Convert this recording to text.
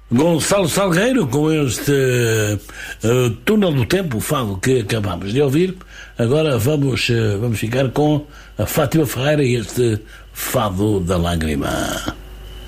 Gonçalo Salgueiro, com este Túnel do Tempo, o fado que acabamos de ouvir. Agora vamos ficar com a Fátima Ferreira e este Fado da Lágrima.